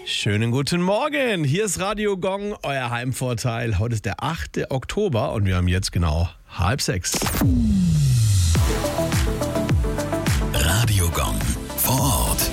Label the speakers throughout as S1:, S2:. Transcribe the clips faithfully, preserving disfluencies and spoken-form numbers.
S1: Schönen guten Morgen, hier ist Radio Gong, euer Heimvorteil. Heute ist der achte Oktober und wir haben jetzt genau halb sechs.
S2: Radio Gong vor Ort.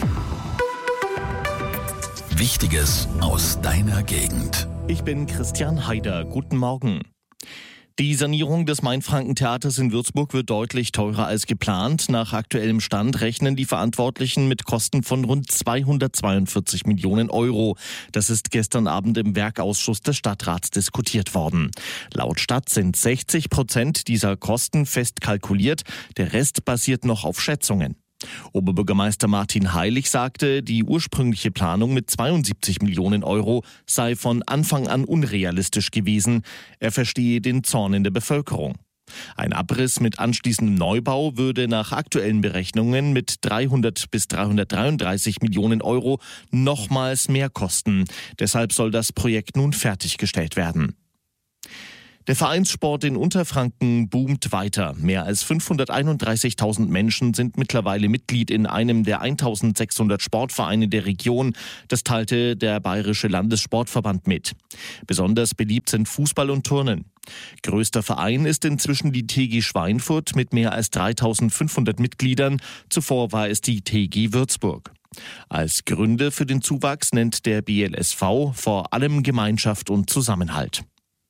S2: Wichtiges aus deiner Gegend.
S3: Ich bin Christian Haider. Guten Morgen. Die Sanierung des Mainfranken-Theaters in Würzburg wird deutlich teurer als geplant. Nach aktuellem Stand rechnen die Verantwortlichen mit Kosten von rund zweihundertzweiundvierzig Millionen Euro. Das ist gestern Abend im Werkausschuss des Stadtrats diskutiert worden. Laut Stadt sind sechzig Prozent dieser Kosten fest kalkuliert. Der Rest basiert noch auf Schätzungen. Oberbürgermeister Martin Heilig sagte, die ursprüngliche Planung mit zweiundsiebzig Millionen Euro sei von Anfang an unrealistisch gewesen. Er verstehe den Zorn in der Bevölkerung. Ein Abriss mit anschließendem Neubau würde nach aktuellen Berechnungen mit dreihundert bis dreihundertdreiunddreißig Millionen Euro nochmals mehr kosten. Deshalb soll das Projekt nun fertiggestellt werden. Der Vereinssport in Unterfranken boomt weiter. Mehr als fünfhunderteinunddreißigtausend Menschen sind mittlerweile Mitglied in einem der eintausendsechshundert Sportvereine der Region. Das teilte der Bayerische Landessportverband mit. Besonders beliebt sind Fußball und Turnen. Größter Verein ist inzwischen die T G Schweinfurt mit mehr als dreitausendfünfhundert Mitgliedern. Zuvor war es die T G Würzburg. Als Gründe für den Zuwachs nennt der B L S V vor allem Gemeinschaft und Zusammenhalt.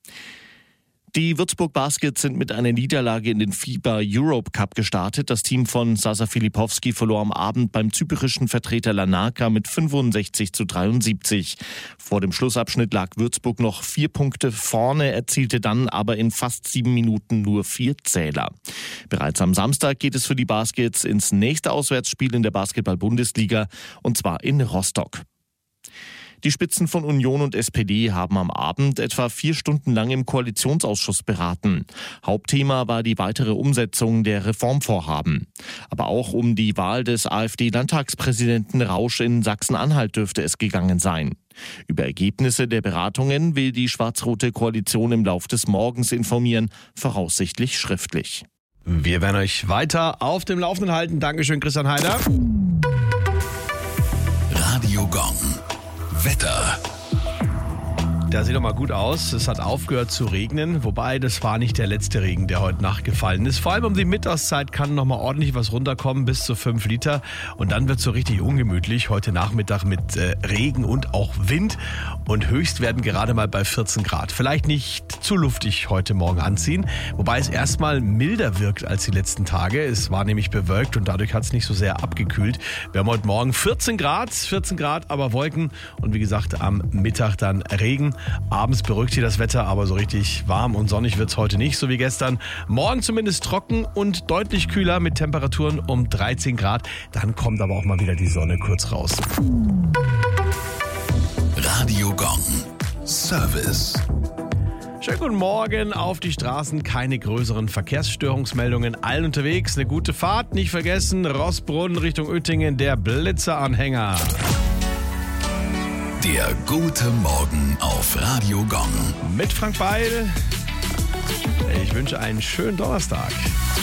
S3: Die Würzburg Baskets sind mit einer Niederlage in den FIBA Europe Cup gestartet. Das Team von Sasa Filipowski verlor am Abend beim zyprischen Vertreter Larnaca mit fünfundsechzig zu dreiundsiebzig. Vor dem Schlussabschnitt lag Würzburg noch vier Punkte vorne, erzielte dann aber in fast sieben Minuten nur vier Zähler. Bereits am Samstag geht es für die Baskets ins nächste Auswärtsspiel in der Basketball-Bundesliga, und zwar in Rostock. Die Spitzen von Union und S P D haben am Abend etwa vier Stunden lang im Koalitionsausschuss beraten. Hauptthema war die weitere Umsetzung der Reformvorhaben. Aber auch um die Wahl des AfD-Landtagspräsidenten Rausch in Sachsen-Anhalt dürfte es gegangen sein. Über Ergebnisse der Beratungen will die schwarz-rote Koalition im Lauf des Morgens informieren, voraussichtlich schriftlich.
S1: Wir werden euch weiter auf dem Laufenden halten. Dankeschön, Christian Haider.
S2: Radio Gong. Wetter.
S1: Der sieht doch mal gut aus. Es hat aufgehört zu regnen, wobei das war nicht der letzte Regen, der heute Nacht gefallen ist. Vor allem um die Mittagszeit kann noch mal ordentlich was runterkommen, bis zu fünf Liter. Und dann wird es so richtig ungemütlich. Heute Nachmittag mit äh, Regen und auch Wind. Und höchst werden gerade mal bei vierzehn Grad. Vielleicht nicht zu luftig heute Morgen anziehen, wobei es erstmal milder wirkt als die letzten Tage. Es war nämlich bewölkt und dadurch hat es nicht so sehr abgekühlt. Wir haben heute Morgen vierzehn Grad, vierzehn Grad, aber Wolken. Und wie gesagt, am Mittag dann Regen. Abends beruhigt sich das Wetter, aber so richtig warm und sonnig wird es heute nicht, so wie gestern. Morgen zumindest trocken und deutlich kühler mit Temperaturen um dreizehn Grad. Dann kommt aber auch mal wieder die Sonne kurz raus.
S2: Radio Gong. Service.
S1: Schönen guten Morgen auf die Straßen. Keine größeren Verkehrsstörungsmeldungen. Allen unterwegs eine gute Fahrt. Nicht vergessen, Rossbrunn Richtung Oettingen, der Blitzeranhänger.
S2: Der gute Morgen auf Radio Gong.
S1: Mit Frank Beil. Ich wünsche einen schönen Donnerstag.